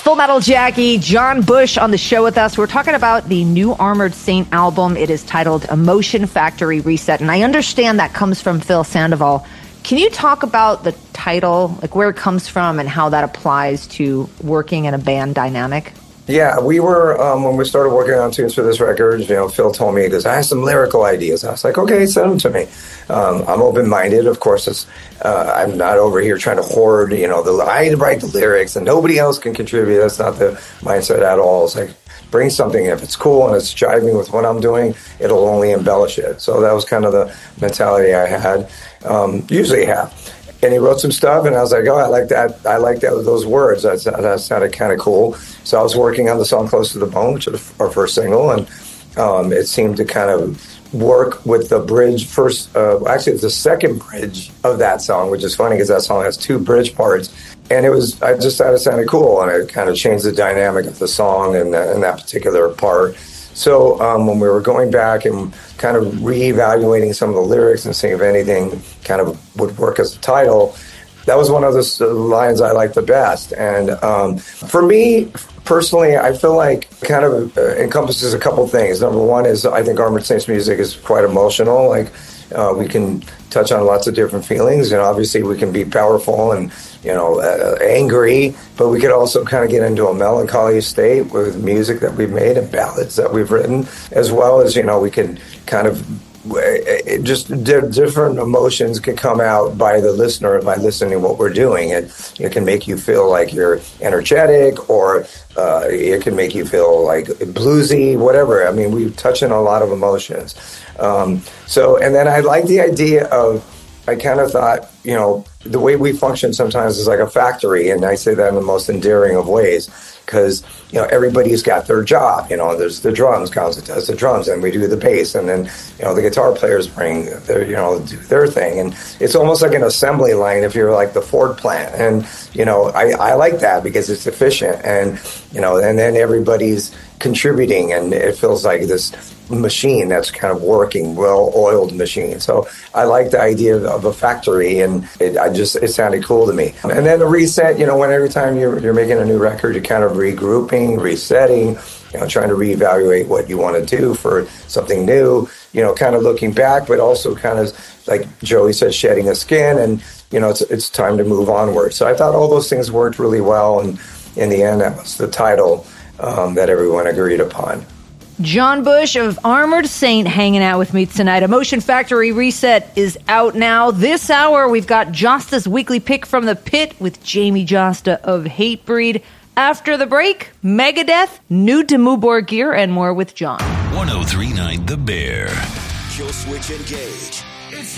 Full Metal Jackie, John Bush on the show with us. We're talking about the new Armored Saint album. It is titled Emotion Factory Reset, and I understand that comes from Phil Sandoval. Can you talk about the title, like where it comes from and how that applies to working in a band dynamic? Yeah, we were, when we started working on tunes for this record, Phil told me, he goes, I have some lyrical ideas. I was like, okay, send them to me. I'm open-minded. Of course, I'm not over here trying to hoard, I write the lyrics and nobody else can contribute. That's not the mindset at all. It's like, bring something. If it's cool and it's jiving with what I'm doing, it'll only embellish it. So that was kind of the mentality I had, usually have. And he wrote some stuff, and I was like, oh, I like that. I like those words. That sounded kind of cool. So I was working on the song Close to the Bone, which is our first single, and it seemed to kind of work with the bridge first. Actually, it's the second bridge of that song, which is funny because that song has two bridge parts. And I just thought it sounded cool, and it kind of changed the dynamic of the song and that particular part. So when we were going back and kind of reevaluating some of the lyrics and seeing if anything kind of would work as a title, that was one of the lines I liked the best. And for me, personally, I feel like it kind of encompasses a couple things. Number one is I think Armored Saints music is quite emotional. Like we can touch on lots of different feelings, and obviously we can be powerful and angry, but we could also kind of get into a melancholy state with music that we've made and ballads that we've written, as well as we can kind of just different emotions can come out by the listener by listening to what we're doing. It can make you feel like you're energetic, or it can make you feel like bluesy, whatever. I mean, we touch on a lot of emotions. And then I like the idea of, I kind of thought, the way we function sometimes is like a factory, and I say that in the most endearing of ways, because everybody's got their job. There's the drums, Gonzo does the drums, and we do the bass, and then the guitar players bring their do their thing, and it's almost like an assembly line if you're like the Ford plant, and I like that because it's efficient, and and then everybody's contributing, and it feels like this machine that's kind of working, well-oiled machine. So I like the idea of a factory, and it sounded cool to me. And then the reset, when every time you're making a new record, you're kind of regrouping, resetting, trying to reevaluate what you want to do for something new, kind of looking back, but also kind of, like Joey said, shedding a skin, and, it's time to move onward. So I thought all those things worked really well, and in the end, that was the title that everyone agreed upon. John Bush of Armored Saint hanging out with me tonight. Emotion Factory Reset is out now. This hour, we've got Josta's weekly pick from the pit with Jamie Josta of Hatebreed. After the break, Megadeth, new Dimmu Borgir, and more with John. 103.9 The Bear. Kill switch engage.